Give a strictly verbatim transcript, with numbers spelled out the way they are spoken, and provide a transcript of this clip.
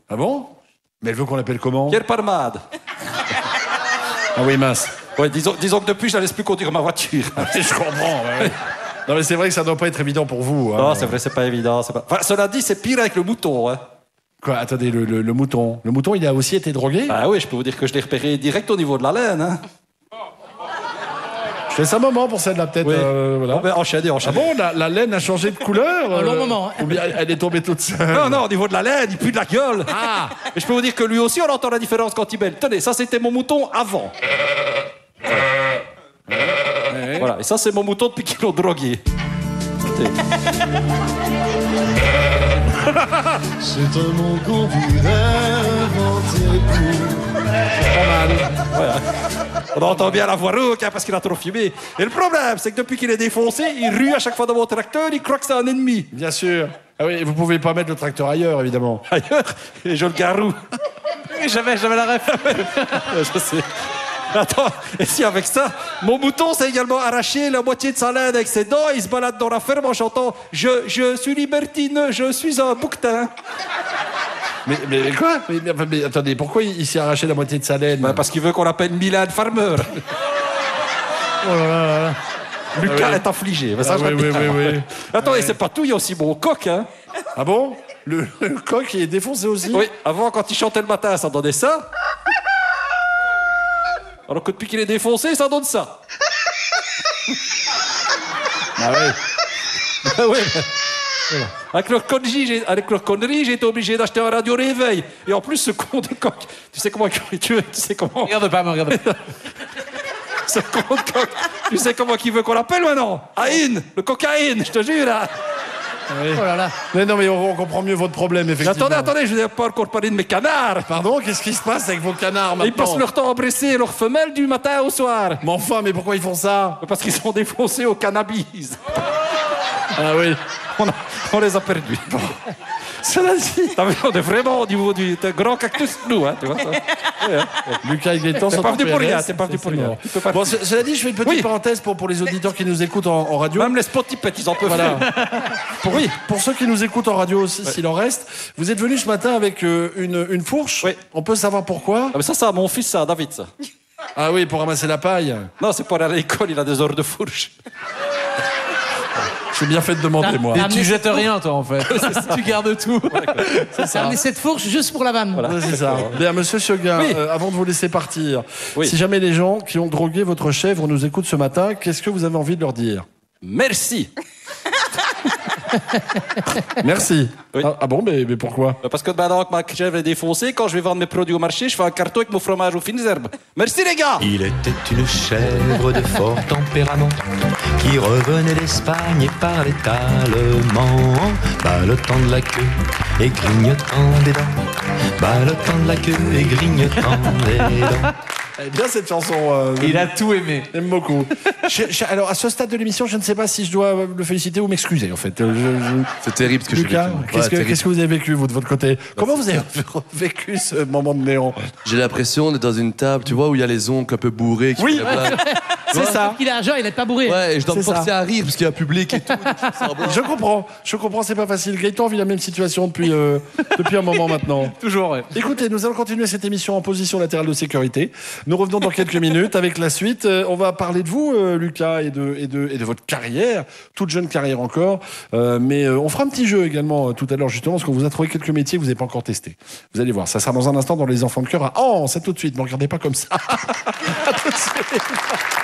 Ah bon? Mais elle veut qu'on l'appelle comment? Pierre Parmade. Ah oui, mince. Ouais, disons, disons que depuis, je ne laisse plus conduire ma voiture. Je comprends, ouais. Non, mais c'est vrai que ça doit pas être évident pour vous. Hein. Non, c'est vrai, c'est pas évident. C'est pas... Enfin, cela dit, c'est pire avec le mouton. Hein. Quoi? Attendez, le, le, le mouton. Le mouton, il a aussi été drogué? Ah oui, je peux vous dire que je l'ai repéré direct au niveau de la laine. Hein. Je laisse un moment pour celle-là, peut-être. Oui. Euh, voilà. Bon, ben, enchaînez, Ah enchaînez. bon, la, la laine a changé de couleur? Un long euh, moment, hein. Ou bien elle est tombée toute seule? Non, non, au niveau de la laine, il pue de la gueule. Ah! Et je peux vous dire que lui aussi, on entend la différence quand il bêle. Tenez, ça, c'était mon mouton avant. Ouais. Voilà, et ça, c'est mon mouton depuis qu'ils l'ont drogué. Écoutez. C'est un mot qu'on pourrait inventer pour... Pas mal. Voilà. On entend bien la voix rauque hein, parce qu'il a trop fumé. Et le problème, c'est que depuis qu'il est défoncé, il rue à chaque fois dans mon tracteur, il croit que c'est un ennemi. Bien sûr. Ah oui, vous pouvez pas mettre le tracteur ailleurs, évidemment. Ailleurs, et je le garou. J'avais, j'avais la ref. Je sais. Attends, et si avec ça, mon mouton s'est également arraché la moitié de sa laine avec ses dents, il se balade dans la ferme en chantant « Je, je suis libertine, je suis un bouquetin ». Mais, mais quoi? mais, mais, mais attendez, pourquoi il, il s'est arraché la moitié de sa laine? Ben, parce qu'il veut qu'on l'appelle Milan Farmer. Oh là là là là. Lucas Ah oui. est affligé. Ben, ça, Ah je oui, le dis. oui, oui, oui. Attends, et c'est pas tout, il y a aussi mon coq. Hein. Ah bon? Le, le coq, il est défoncé aussi? Oui, avant, quand il chantait le matin, ça donnait ça. Alors que depuis qu'il est défoncé, ça donne ça. Ah ouais. Ah ouais. Avec leur connerie, j'ai, avec leur connerie, j'ai été obligé d'acheter un radio réveil. Et en plus, ce con de coq, tu sais comment, tu, tu sais comment, Regarde pas, me regarde pas. ce con de coq, tu sais comment il veut qu'on l'appelle maintenant? Aïn, le cocaïne, je te jure. Hein. Oh là là. Mais non, mais on, on comprend mieux votre problème, Mais effectivement. attendez, attendez, je n'ai pas encore parlé de mes canards. Pardon, qu'est-ce qui se passe avec vos canards Ils maintenant? passent leur temps à bresser leurs femelles du matin au soir. Mais enfin, mais pourquoi ils font ça? Parce qu'ils sont défoncés au cannabis. Ah oui. On, a- on les a perdus. Cela dit, T'as vu, on est vraiment au niveau du t'es un grand cactus, nous, hein, tu vois ça. Oui, hein. Lucas et Gaëtan T'es sont pas en venu pour P L S, rien, t'es pas venu c'est pour rien. mort. Tu peux pas- Bon, ce- cela dit, je fais une petite Oui. parenthèse pour, pour les auditeurs qui nous écoutent en, en radio. Même les spotipettes, ils en peuvent Voilà. plus. Pour, oui, pour ceux qui nous écoutent en radio aussi, s'il en reste, vous êtes venus ce matin avec euh, une, une fourche. Oui. On peut savoir pourquoi? Ah, mais ça, c'est à mon fils, ça, à David, ça. Ah oui, pour ramasser la paille. Non, c'est pour aller à l'école, il a des heures de fourche. J'ai bien fait de demander, moi. Et tu jettes rien, toi, en fait. Tu gardes tout. C'est T'as amené cette fourche juste pour la vanne. Ouais, c'est ça. Bien, monsieur Seguin, Oui. euh, avant de vous laisser partir, Oui. si jamais les gens qui ont drogué votre chèvre nous écoutent ce matin, qu'est-ce que vous avez envie de leur dire? Merci. Merci. Oui. Ah, ah bon, mais, mais pourquoi? Parce que maintenant que ma chèvre est défoncée, quand je vais vendre mes produits au marché, je fais un carton avec mon fromage aux fines herbes. Merci, les gars. Il était une chèvre de fort tempérament qui revenait d'Espagne et parlait allemand, ballottant de la queue et grignotant des dents, ballottant de la queue et grignotant des dents. Eh bien, cette chanson. euh, Il a tout aimé. J'aime beaucoup. Je- je- alors, à ce stade de l'émission, je ne sais pas si je dois le féliciter ou m'excuser, en fait. Euh, je- je- C'est terrible ce que Lucas, j'ai vécu. qu'est-ce, Ouais, que, terrible. qu'est-ce que vous avez vécu, vous, de votre côté? Comment vous avez vécu ce moment de néant? J'ai l'impression d'être dans une table, tu vois, où il y a les oncles un peu bourrés. Qui Oui. font la blague. C'est ça. Il a un genre, il est pas bourré. Ouais, et je dois me C'est ça. forcer à rire parce qu'il y a un public et tout. donc je me sens bon. Je comprends, je comprends, c'est pas facile. Gaëtan vit la même situation depuis, euh, depuis un moment maintenant. Toujours, ouais. Écoutez, nous allons continuer cette émission en position latérale de sécurité. Nous revenons dans quelques minutes avec la suite. Euh, on va parler de vous, euh, Lucas, et de, et, de, et de votre carrière, toute jeune carrière encore. Euh, mais euh, on fera un petit jeu également euh, tout à l'heure, justement, parce qu'on vous a trouvé quelques métiers que vous n'avez pas encore testés. Vous allez voir, ça sera dans un instant dans Les Enfants de Cœur à Anse. À tout de suite, ne me regardez pas comme ça. À tout de suite.